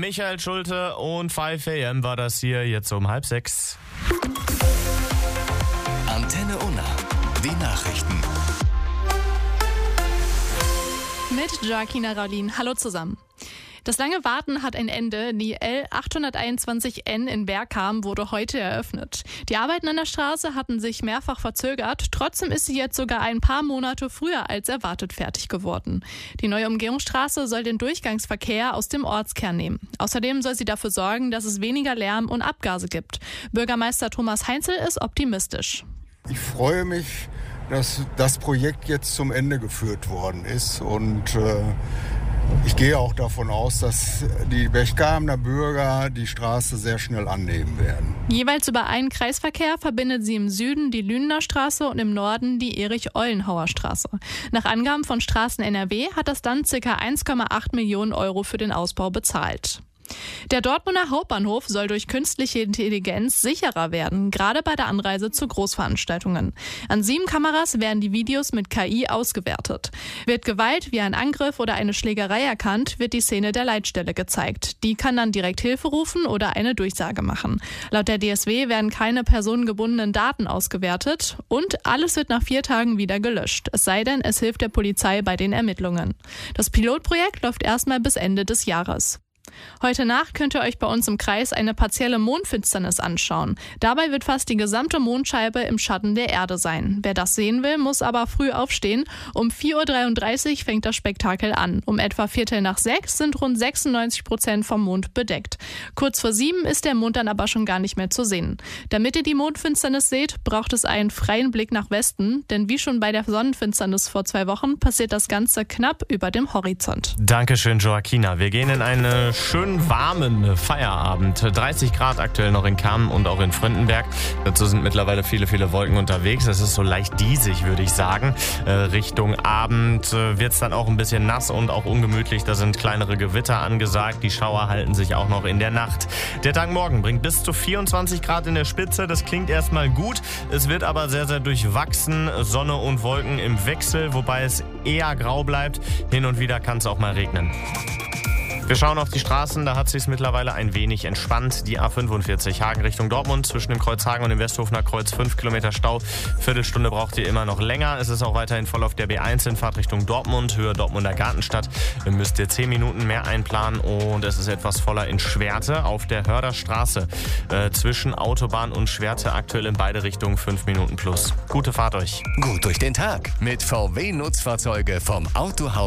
Michael Schulte und 5 AM war das hier jetzt um 5:30. Antenne Unna, die Nachrichten. Mit Joaquina Raulin. Hallo zusammen. Das lange Warten hat ein Ende. Die L821N in Bergkamen wurde heute eröffnet. Die Arbeiten an der Straße hatten sich mehrfach verzögert. Trotzdem ist sie jetzt sogar ein paar Monate früher als erwartet fertig geworden. Die neue Umgehungsstraße soll den Durchgangsverkehr aus dem Ortskern nehmen. Außerdem soll sie dafür sorgen, dass es weniger Lärm und Abgase gibt. Bürgermeister Thomas Heinzel ist optimistisch. Ich freue mich, dass das Projekt jetzt zum Ende geführt worden ist und ich gehe auch davon aus, dass die Bergkamener Bürger die Straße sehr schnell annehmen werden. Jeweils über einen Kreisverkehr verbindet sie im Süden die Lünener Straße und im Norden die Erich-Ollenhauer Straße. Nach Angaben von Straßen NRW hat das Land ca. 1,8 Millionen Euro für den Ausbau bezahlt. Der Dortmunder Hauptbahnhof soll durch künstliche Intelligenz sicherer werden, gerade bei der Anreise zu Großveranstaltungen. An 7 Kameras werden die Videos mit KI ausgewertet. Wird Gewalt wie ein Angriff oder eine Schlägerei erkannt, wird die Szene der Leitstelle gezeigt. Die kann dann direkt Hilfe rufen oder eine Durchsage machen. Laut der DSW werden keine personengebundenen Daten ausgewertet und alles wird nach 4 Tagen wieder gelöscht. Es sei denn, es hilft der Polizei bei den Ermittlungen. Das Pilotprojekt läuft erstmal bis Ende des Jahres. Heute Nacht könnt ihr euch bei uns im Kreis eine partielle Mondfinsternis anschauen. Dabei wird fast die gesamte Mondscheibe im Schatten der Erde sein. Wer das sehen will, muss aber früh aufstehen. Um 4:33 Uhr fängt das Spektakel an. Um etwa 5:45 sind rund 96% vom Mond bedeckt. Kurz vor 7 ist der Mond dann aber schon gar nicht mehr zu sehen. Damit ihr die Mondfinsternis seht, braucht es einen freien Blick nach Westen. Denn wie schon bei der Sonnenfinsternis vor 2 Wochen passiert das Ganze knapp über dem Horizont. Dankeschön, Joaquina. Wir gehen in eine schön warmen Feierabend. 30 Grad aktuell noch in Kamen und auch in Fründenberg. Dazu sind mittlerweile viele Wolken unterwegs. Es ist so leicht diesig, würde ich sagen. Richtung Abend wird es dann auch ein bisschen nass und auch ungemütlich. Da sind kleinere Gewitter angesagt. Die Schauer halten sich auch noch in der Nacht. Der Tag morgen bringt bis zu 24 Grad in der Spitze. Das klingt erstmal gut. Es wird aber sehr, sehr durchwachsen. Sonne und Wolken im Wechsel, wobei es eher grau bleibt. Hin und wieder kann es auch mal regnen. Wir schauen auf die Straßen, da hat es sich mittlerweile ein wenig entspannt. Die A45 Hagen Richtung Dortmund zwischen dem Kreuz Hagen und dem Westhofener Kreuz 5 Kilometer Stau. Viertelstunde braucht ihr immer noch länger. Es ist auch weiterhin voll auf der B1 in Fahrt Richtung Dortmund, Höhe Dortmunder Gartenstadt. Müsst ihr 10 Minuten mehr einplanen und es ist etwas voller in Schwerte auf der Hörderstraße. Zwischen Autobahn und Schwerte aktuell in beide Richtungen 5 Minuten plus. Gute Fahrt euch. Gut durch den Tag mit VW Nutzfahrzeuge vom Autohaus